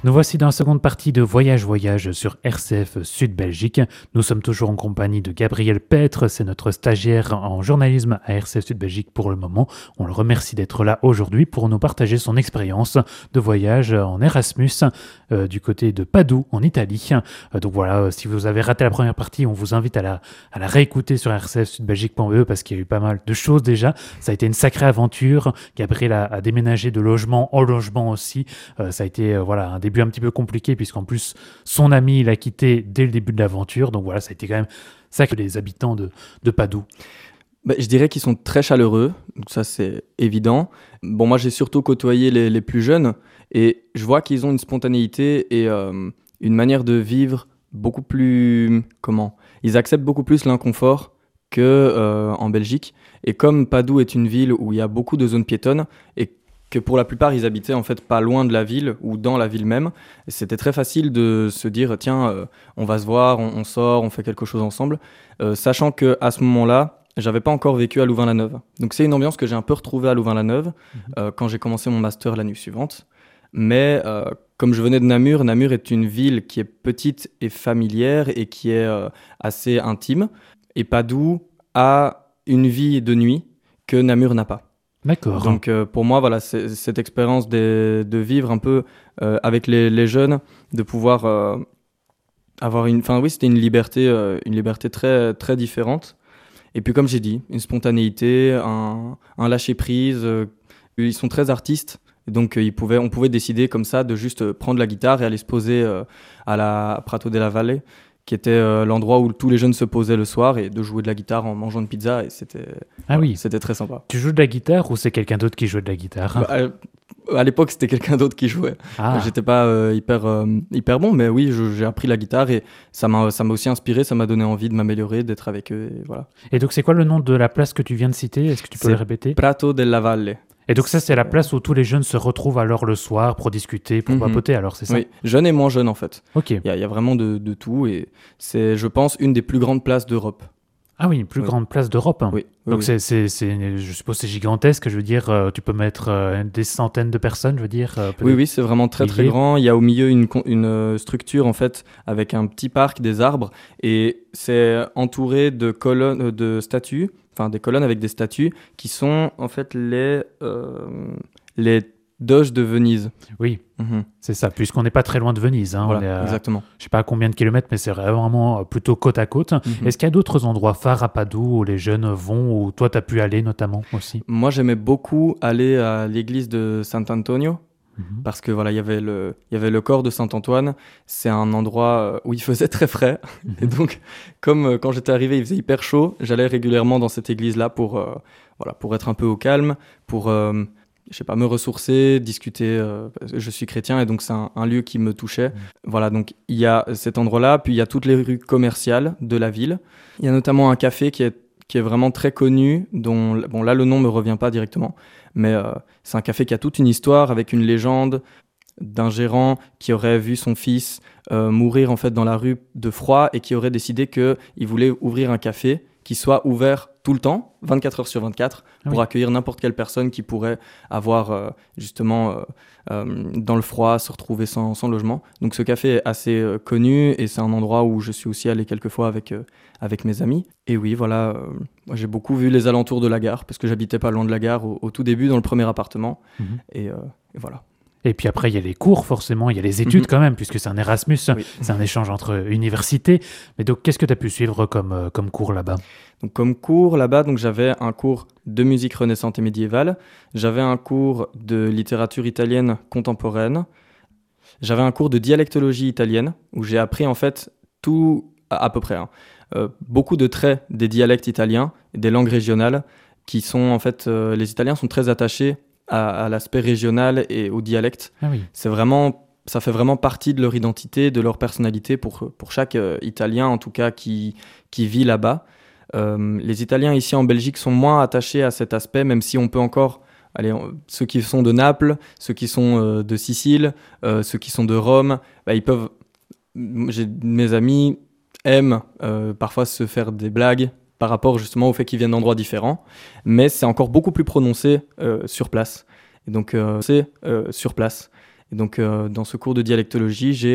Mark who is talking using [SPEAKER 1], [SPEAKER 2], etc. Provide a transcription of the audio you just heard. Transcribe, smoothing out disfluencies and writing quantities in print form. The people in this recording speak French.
[SPEAKER 1] Nous voici dans la seconde partie de Voyage Voyage sur RCF Sud Belgique. Nous sommes toujours en compagnie de Gabriel Petre, c'est notre stagiaire en journalisme à RCF Sud Belgique pour le moment. On le remercie d'être là aujourd'hui pour nous partager son expérience de voyage en Erasmus du côté de Padoue en Italie. Donc voilà, si vous avez raté la première partie, on vous invite à la réécouter sur rcfsudbelgique.be parce qu'il y a eu pas mal de choses déjà. Ça a été une sacrée aventure. Gabriel a déménagé de logement en logement aussi. Ça a été voilà, un début un petit peu compliqué puisqu'en plus son ami l'a quitté dès le début de l'aventure. Donc voilà, ça a été quand même ça que les habitants de Padoue.
[SPEAKER 2] Je dirais qu'ils sont très chaleureux, donc ça c'est évident. Bon, moi j'ai surtout côtoyé les plus jeunes et je vois qu'ils ont une spontanéité et une manière de vivre beaucoup plus... Ils acceptent beaucoup plus l'inconfort qu'en Belgique. Et comme Padoue est une ville où il y a beaucoup de zones piétonnes et que pour la plupart ils habitaient en fait pas loin de la ville ou dans la ville même, c'était très facile de se dire tiens, on va se voir, on sort, on fait quelque chose ensemble, sachant qu'à ce moment-là, j'avais pas encore vécu à Louvain-la-Neuve. Donc c'est une ambiance que j'ai un peu retrouvée à Louvain-la-Neuve quand j'ai commencé mon master l'année suivante. Mais comme je venais de Namur, Namur est une ville qui est petite et familière et qui est assez intime. Et Padoue a une vie de nuit que Namur n'a pas.
[SPEAKER 1] D'accord.
[SPEAKER 2] Donc pour moi, voilà, c'est cette expérience de vivre un peu avec les jeunes, de pouvoir avoir une... Enfin oui, c'était une liberté très, très différente. Et puis comme j'ai dit, une spontanéité, un lâcher-prise. Ils sont très artistes, donc on pouvait décider comme ça de juste prendre la guitare et aller se poser à la Prato della Valle, qui était l'endroit où tous les jeunes se posaient le soir, et de jouer de la guitare en mangeant une pizza, et c'était très sympa.
[SPEAKER 1] Tu joues de la guitare ou c'est quelqu'un d'autre qui joue de la guitare?
[SPEAKER 2] À l'époque, c'était quelqu'un d'autre qui jouait. J'étais pas hyper bon, mais oui, j'ai appris la guitare et ça m'a aussi inspiré, ça m'a donné envie de m'améliorer, d'être avec eux, et voilà.
[SPEAKER 1] Et donc, c'est quoi le nom de la place que tu viens de citer? Est-ce que tu peux le répéter?
[SPEAKER 2] Prato della Valle.
[SPEAKER 1] Et donc ça, c'est la place où tous les jeunes se retrouvent alors le soir pour discuter, pour papoter, alors c'est ça?
[SPEAKER 2] Oui, jeunes et moins jeunes en fait.
[SPEAKER 1] Ok.
[SPEAKER 2] Il y a vraiment de tout et c'est, je pense, une des plus grandes places d'Europe.
[SPEAKER 1] Ah oui, une plus grande place d'Europe. Hein.
[SPEAKER 2] Oui.
[SPEAKER 1] Donc
[SPEAKER 2] oui.
[SPEAKER 1] je suppose c'est gigantesque, je veux dire, tu peux mettre des centaines de personnes, je veux dire.
[SPEAKER 2] Oui, c'est vraiment très très grand. Il y a au milieu une structure en fait avec un petit parc, des arbres et c'est entouré de colonnes, de statues, enfin des colonnes avec des statues qui sont en fait les doges de Venise.
[SPEAKER 1] Oui, c'est ça, puisqu'on n'est pas très loin de Venise. Hein,
[SPEAKER 2] voilà, exactement.
[SPEAKER 1] Je ne sais pas à combien de kilomètres, mais c'est vraiment plutôt côte à côte. Est-ce qu'il y a d'autres endroits phares à Padoue où les jeunes vont, où toi tu as pu aller notamment aussi?
[SPEAKER 2] Moi, j'aimais beaucoup aller à l'église de Sant'Antonio. Parce que voilà, il y avait le corps de Saint-Antoine. C'est un endroit où il faisait très frais. Et donc, comme quand j'étais arrivé, il faisait hyper chaud, j'allais régulièrement dans cette église-là pour être un peu au calme, pour me ressourcer, discuter. Je suis chrétien et donc c'est un lieu qui me touchait. Voilà, donc il y a cet endroit-là, puis il y a toutes les rues commerciales de la ville. Il y a notamment un café qui est vraiment très connu, dont là le nom me revient pas directement, mais c'est un café qui a toute une histoire avec une légende d'un gérant qui aurait vu son fils mourir en fait dans la rue de froid et qui aurait décidé qu'il voulait ouvrir un café qui soit ouvert tout le temps, 24 heures sur 24, pour accueillir n'importe quelle personne qui pourrait avoir dans le froid, se retrouver sans logement. Donc ce café est assez connu et c'est un endroit où je suis aussi allé quelques fois avec mes amis. Et oui, voilà, moi j'ai beaucoup vu les alentours de la gare, parce que j'habitais pas loin de la gare au tout début, dans le premier appartement. Et voilà.
[SPEAKER 1] Et puis après, il y a les cours, forcément, il y a les études quand même, puisque c'est un Erasmus, c'est un échange entre universités. Mais donc, qu'est-ce que tu as pu suivre comme cours là-bas?
[SPEAKER 2] Donc, comme cours là-bas, donc, j'avais un cours de musique renaissante et médiévale, j'avais un cours de littérature italienne contemporaine, j'avais un cours de dialectologie italienne, où j'ai appris en fait tout, à peu près, beaucoup de traits des dialectes italiens, des langues régionales, qui sont en fait, les Italiens sont très attachés à l'aspect régional et au dialecte. Ça fait vraiment partie de leur identité, de leur personnalité pour chaque Italien en tout cas qui vit là-bas. Les Italiens ici en Belgique sont moins attachés à cet aspect, même si on peut encore, ceux qui sont de Naples, ceux qui sont de Sicile, ceux qui sont de Rome, mes amis aiment parfois se faire des blagues par rapport justement au fait qu'ils viennent d'endroits différents, mais c'est encore beaucoup plus prononcé sur place. Et donc sur place. Et donc, dans ce cours de dialectologie, j'ai